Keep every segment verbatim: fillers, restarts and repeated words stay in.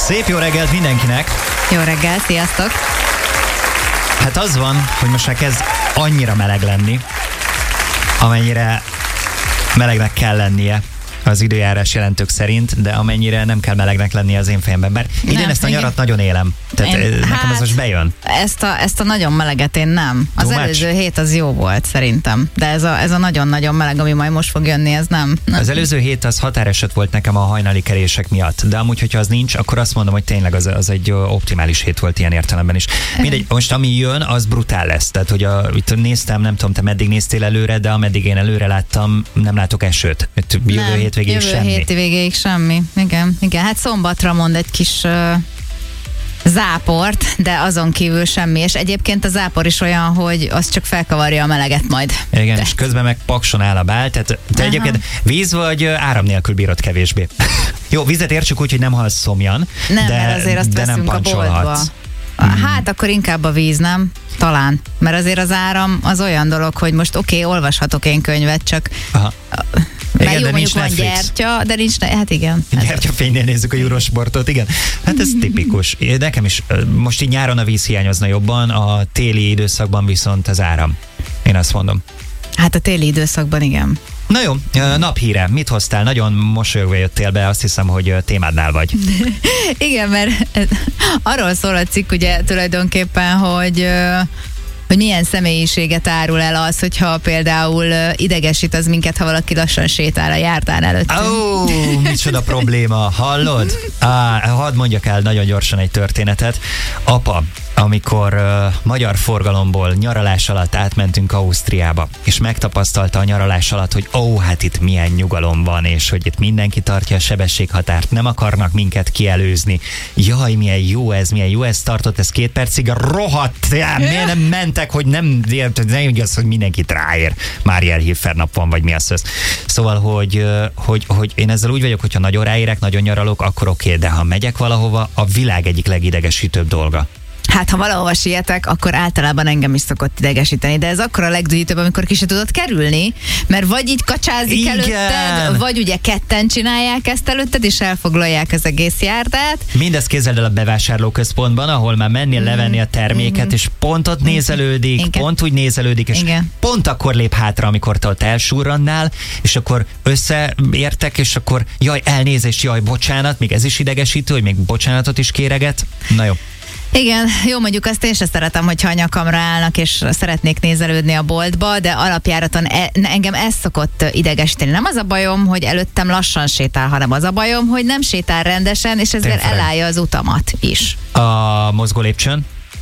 Szép jó reggelt mindenkinek! Jó reggel, sziasztok! Hát az van, hogy most már kezd annyira meleg lenni, amennyire melegnek kell lennie az időjárás jelentők szerint, de amennyire nem kell melegnek lennie az én fejemben. Mert idén nem, ezt a nyarat igen. nagyon élem. Tehát én, nekem hát, ez most bejön. Ezt a, ezt a nagyon meleget én nem. Az Too előző much? hét az jó volt szerintem. De ez a, ez a nagyon-nagyon meleg, ami majd most fog jönni, ez nem. nem. Az előző hét az határeset volt nekem a hajnali kerések miatt. De amúgy, hogyha az nincs, akkor azt mondom, hogy tényleg az, az egy optimális hét volt ilyen értelemben is. Mindegy, most ami jön, az brutál lesz. Tehát, hogy a, itt néztem, nem tudom, te meddig néztél előre, de ameddig én előre láttam, nem látok esőt. Jövő nem. hét végéig Jövő semmi. héti végéig semmi. Igen, igen. Hát szombatra mond egy kis uh, záport, de azon kívül semmi. És egyébként a zápor is olyan, hogy az csak felkavarja a meleget majd. Igen, de. És közben meg pakson áll a bál. Tehát te egyébként víz vagy áram nélkül bírod kevésbé. Jó, vizet értsük úgy, hogy nem halsz szomjan, nem, de, mert azért azt de nem veszünk a boltba. Hmm. Hát akkor inkább a víz, nem? Talán. Mert azért az áram az olyan dolog, hogy most oké, okay, olvashatok én könyvet, csak... Aha. Mert igen, jó, mondjuk van gyertya, de nincs, hát igen. Gyertyafénynél nézzük a Eurosportot, igen. Hát ez tipikus. Nekem is most így nyáron a víz hiányozna jobban, a téli időszakban viszont az áram. Én azt mondom. Hát a téli időszakban igen. Na jó, naphíre. Mit hoztál? Nagyon mosolyogva jöttél be, azt hiszem, hogy témádnál vagy. Igen, mert arról szól a cikk ugye tulajdonképpen, hogy... hogy milyen személyiséget árul el az, hogyha például idegesít az minket, ha valaki lassan sétál a jártán előtt. Ó, oh, micsoda probléma, hallod? Á, hadd mondjak el nagyon gyorsan egy történetet. Apa, amikor uh, magyar forgalomból nyaralás alatt átmentünk Ausztriába, és megtapasztalta a nyaralás alatt, hogy ó, oh, hát itt milyen nyugalom van, és hogy itt mindenki tartja a sebességhatárt, nem akarnak minket kielőzni. Jaj, milyen jó ez, milyen jó ez, tartott ez két percig, rohadt, já, miért nem mentek, hogy nem, nem úgy az, hogy mindenkit ráér. Máriel Hiffer nap van, vagy mi az ez. Szóval, hogy, hogy, hogy én ezzel úgy vagyok, hogyha nagyon ráérek, nagyon nyaralok, akkor oké, okay, de ha megyek valahova, a világ egyik legidegesítőbb dolga. Hát, ha valahova sietek, akkor általában engem is szokott idegesíteni, de ez akkor a legdühítőbb, amikor ki se tudod kerülni, mert vagy így kacsázik igen. előtted, vagy ugye ketten csinálják ezt előtted, és elfoglalják az egész járdát. Mindezt képzeld el a bevásárlóközpontban, ahol már mennél mm. levenni a terméket, mm. és pont ott nézelődik, igen. pont úgy nézelődik, és igen. pont akkor lép hátra, amikor te ott elsurrannál, és akkor összeértek, és akkor jaj, elnézést, jaj, bocsánat, még ez is idegesítő, hogy még bocsánatot is kéreget. Na jó. Igen, jó, mondjuk azt én sem szeretem, hogyha a nyakamra állnak, és szeretnék nézelődni a boltba, de alapjáraton e, engem ez szokott idegesíteni. Nem az a bajom, hogy előttem lassan sétál, hanem az a bajom, hogy nem sétál rendesen, és ezért Tényleg. elállja az utamat is. A mozgó lépcsőn?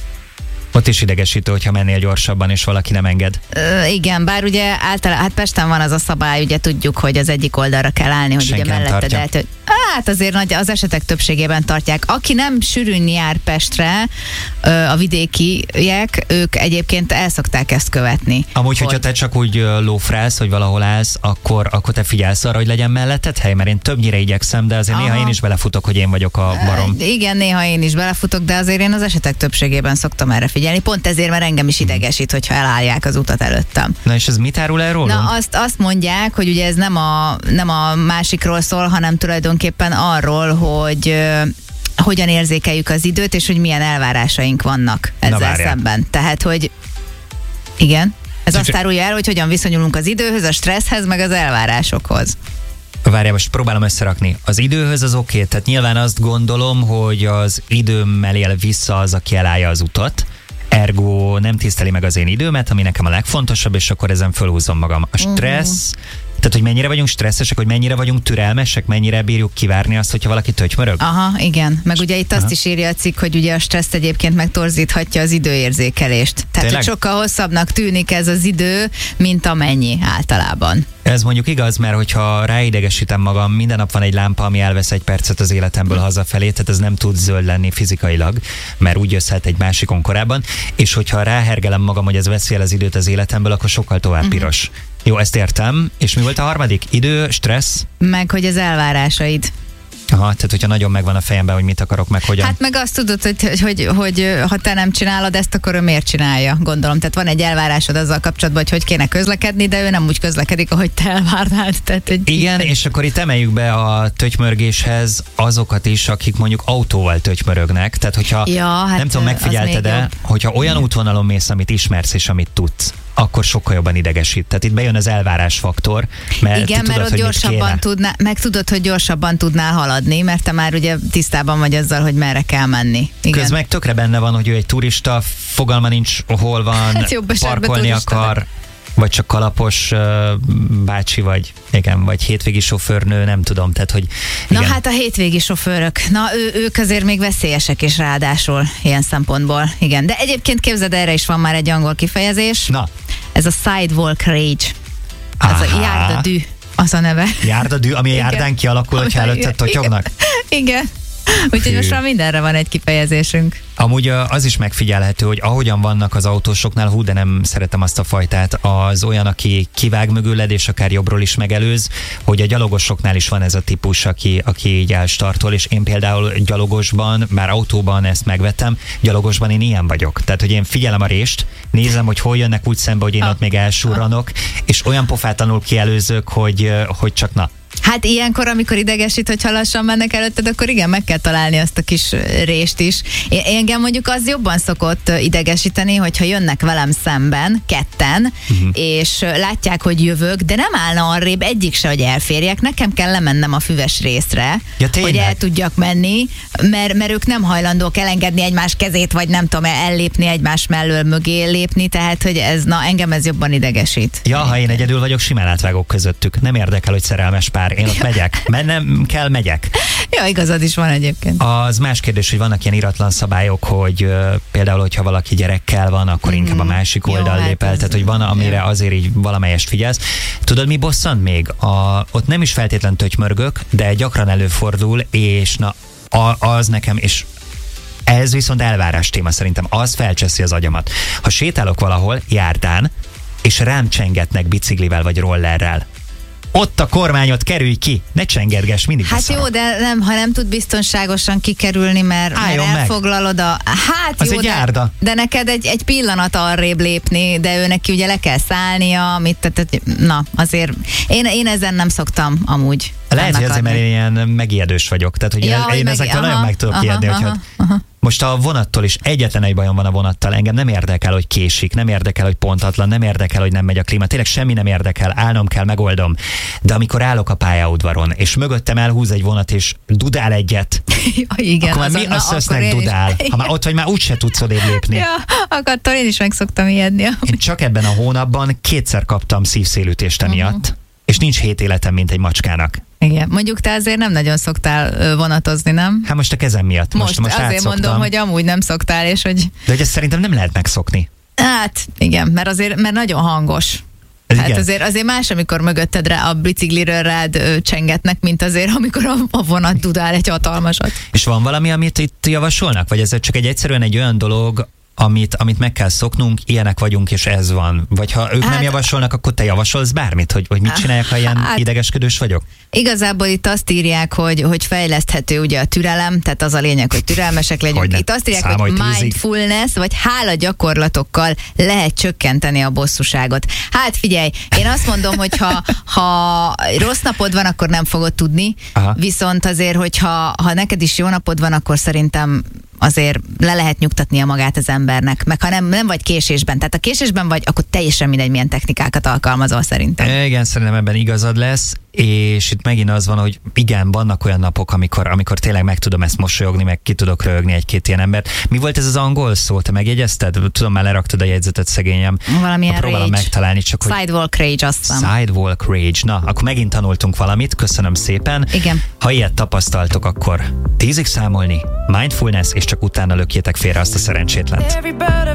Ott is idegesítő, hogyha mennél gyorsabban, és valaki nem enged. Ö, igen, bár ugye általában, hát Pesten van az a szabály, ugye tudjuk, hogy az egyik oldalra kell állni, hogy Senki ugye melletted eltő. Hát azért nagy, az esetek többségében tartják. Aki nem sűrűn jár Pestre, a vidékiek, ők egyébként el szokták ezt követni. Amúgy, hogy... hogyha te csak úgy lófrálsz, hogy valahol állsz, akkor, akkor te figyelsz arra, hogy legyen melletted hely, mert én többnyire igyekszem, de azért Aha. néha én is belefutok, hogy én vagyok a barom. Igen, néha én is belefutok, de azért én az esetek többségében szoktam erre figyelni. Pont ezért, mert engem is idegesít, hogyha elállják az utat előttem. Na és ez mit árul el rólunk? Na azt, azt mondják, hogy ugye ez nem a, nem a másikról szól, hanem tulajdonképpen arról, hogy uh, hogyan érzékeljük az időt, és hogy milyen elvárásaink vannak ezzel szemben. Tehát, hogy igen, ez Csak azt árulja el, hogy hogyan viszonyulunk az időhöz, a stresszhez, meg az elvárásokhoz. Várjál, most próbálom összerakni. Az időhöz az oké, okay, tehát nyilván azt gondolom, hogy az időmmel él vissza az, aki elállja az utat, ergo nem tiszteli meg az én időmet, ami nekem a legfontosabb, és akkor ezen fölhúzom magam. A stressz, uh-huh. tehát hogy mennyire vagyunk stresszesek, hogy mennyire vagyunk türelmesek, mennyire bírjuk kivárni azt, hogyha valaki tötymörög? Aha, igen. Meg ugye itt Aha. azt is írja a cikk, hogy ugye a stressz egyébként megtorzíthatja az időérzékelést. Tehát, hogy sokkal hosszabbnak tűnik ez az idő, mint amennyi általában. Ez mondjuk igaz, mert hogyha ráidegesítem magam, minden nap van egy lámpa, ami elvesz egy percet az életemből hazafelé, tehát ez nem tud zöld lenni fizikailag, mert úgy jösszhet egy másikon korábban, és hogyha ráhergelem magam, hogy ez veszi el az időt az életemből, akkor sokkal tovább uh-huh. piros. Jó, ezt értem. És mi volt a harmadik? Idő, stressz? Meg, hogy az elvárásaid. Aha, tehát hogyha nagyon megvan a fejemben, hogy mit akarok, meg hogyan. Hát meg azt tudod, hogy, hogy, hogy, hogy ha te nem csinálod ezt, akkor ő miért csinálja, gondolom. Tehát van egy elvárásod azzal kapcsolatban, hogy hogy kéne közlekedni, de ő nem úgy közlekedik, ahogy te elvárnád. Tehát, hogy igen, és akkor itt emeljük be a tötymörgéshez azokat is, akik mondjuk autóval tötymörögnek. Tehát hogyha, ja, hát nem tudom, megfigyelted-e, hogyha olyan útvonalon mész, amit ismersz és amit tudsz, akkor sokkal jobban idegesít. Tehát itt bejön az elvárás faktor, mert igen, tudod, mert ott gyorsabban tudná, meg tudod, hogy gyorsabban tudnál haladni, mert te már ugye tisztában vagy azzal, hogy merre kell menni. Igen. Közben meg tökre benne van, hogy ő egy turista, fogalma nincs, hol van, hát parkolni akar, vagy csak kalapos uh, bácsi, vagy igen, vagy hétvégi sofőrnő, nem tudom, tehát hogy igen. Na hát a hétvégi sofőrök, na ő, ők azért még veszélyesek is ráadásul ilyen szempontból, igen. De egyébként képzeld, erre is van már egy angol kifejezés. Na. Ez a sidewalk rage. Ez a járdadű, az a neve. Járdadű, ami a járdán kialakul, hogyha előtte totyognak? Igen. Úgyhogy most már mindenre van egy kifejezésünk. Amúgy az is megfigyelhető, hogy ahogyan vannak az autósoknál, hú, de nem szeretem azt a fajtát, az olyan, aki kivág mögüled, és akár jobbról is megelőz, hogy a gyalogosoknál is van ez a típus, aki, aki így elstartol, és én például gyalogosban, már autóban ezt megvettem, gyalogosban én ilyen vagyok. Tehát, hogy én figyelem a rést, nézem, hogy hol jönnek úgy szembe, hogy én ott még elsurranok, és olyan pofátlanul kielőzök, hogy, hogy csak na. Hát ilyenkor, amikor idegesít, hogyha lassan mennek előtted, akkor igen, meg kell találni azt a kis rést is. Én, engem mondjuk az jobban szokott idegesíteni, hogyha jönnek velem szemben, ketten, uh-huh. és látják, hogy jövök, de nem állna arrébb egyik se, hogy elférjek. Nekem kell lemennem a füves részre, ja, hogy el tudjak menni, mert, mert ők nem hajlandók elengedni egymás kezét, vagy nem tudom, ellépni egymás mellől mögé lépni, tehát, hogy ez, na, engem ez jobban idegesít. Ja, ha én egyedül vagyok, simán átvágok közöttük. Nem érdekel, hogy szerelmes pár. Én ott megyek. Mennem kell, megyek. Ja, igazad is van egyébként. Az más kérdés, hogy vannak ilyen iratlan szabályok, hogy uh, például, hogyha valaki gyerekkel van, akkor mm-hmm. inkább a másik oldal lép el. Tehát, hogy van, amire azért így valamelyest figyelsz. Tudod, mi bosszant még? A, ott nem is feltétlen tötymörgök, de gyakran előfordul, és na, a, az nekem, és ez viszont elvárás téma szerintem, az felcseszi az agyamat. Ha sétálok valahol, járdán, és rám csengetnek biciklivel vagy rollerrel, ott a kormányot, kerülj ki, ne csengergess, mindig hát beszarok. jó, de nem, ha nem tud biztonságosan kikerülni, mert, mert elfoglalod a... Hát az jó, egy járda. De, de neked egy, egy pillanat arrébb lépni, de ő neki ugye le kell szállnia, mit, tehát, na, azért én, én ezen nem szoktam amúgy. Lehet, hogy azért, mert én ilyen megijedős vagyok. Tehát, hogy ja, én, én ezekkel nagyon meg tudok ijedni, hogyha... Most a vonattól is egyetlen egy bajom van a vonattal. Engem nem érdekel, hogy késik, nem érdekel, hogy pontatlan, nem érdekel, hogy nem megy a klíma. Tényleg semmi nem érdekel, állnom kell, megoldom. De amikor állok a pályaudvaron, és mögöttem elhúz egy vonat, és dudál egyet, ja, igen, akkor már mi azt össznek dudál? Is. Ha már ott vagy, már úgyse tudsz odébb lépni. Ja, akkor én is meg szoktam ijedni. Én csak ebben a hónapban kétszer kaptam szívszélütést emiatt, uh-huh. és nincs hét életem, mint egy macskának. Igen, mondjuk te azért nem nagyon szoktál vonatozni, nem? Hát most a kezem miatt. Most, most, most azért átszoktam. Mondom, hogy amúgy nem szoktál, és hogy... De hogy ezt szerintem nem lehet megszokni. Hát igen, mert azért, mert nagyon hangos. Ez hát igen. azért, azért más, amikor mögötted rá a bicikliről rád ö, csengetnek, mint azért, amikor a, a vonat dudál egy hatalmasat. És van valami, amit itt javasolnak? Vagy ez csak egy egyszerűen egy olyan dolog, amit, amit meg kell szoknunk, ilyenek vagyunk, és ez van. Vagy ha ők hát, nem javasolnak, akkor te javasolsz bármit, hogy, hogy mit csináljak, ha ilyen hát, idegeskedős vagyok? Igazából itt azt írják, hogy, hogy fejleszthető ugye a türelem, tehát az a lényeg, hogy türelmesek legyünk. Hogyne. Itt azt írják, Számolj hogy tízig. Mindfulness, vagy hála gyakorlatokkal lehet csökkenteni a bosszúságot. Hát figyelj, én azt mondom, hogy ha, ha rossz napod van, akkor nem fogod tudni, Aha. viszont azért, hogyha ha neked is jó napod van, akkor szerintem azért le lehet nyugtatnia magát az embernek, meg ha nem, nem vagy késésben, tehát ha késésben vagy, akkor teljesen mindegy, milyen technikákat alkalmazol szerintem. Igen, szerintem ebben igazad lesz, és itt megint az van, hogy igen, vannak olyan napok, amikor, amikor tényleg meg tudom ezt mosolyogni, meg ki tudok röhögni egy-két ilyen embert. Mi volt ez az angol szó? Te megjegyezted? Tudom, már leraktad a jegyzetet, szegényem. Valamilyen próbálom rage. megtalálni, csak hogy... Sidewalk rage, azt hiszem. Sidewalk rage. Na, akkor megint tanultunk valamit, köszönöm szépen. Igen. Ha ilyet tapasztaltok, akkor tízig számolni, mindfulness, és csak utána lökjétek félre azt a szerencsétlent.